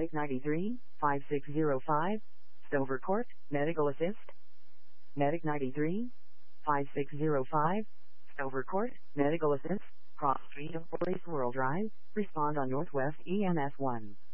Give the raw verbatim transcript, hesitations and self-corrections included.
Medic ninety-three, five six zero five, Stover Court, Medical Assist. Medic ninety-three, five six zero five, Stover Court, Medical Assist, cross street of Forest Rural Drive, respond on Northwest E M S one.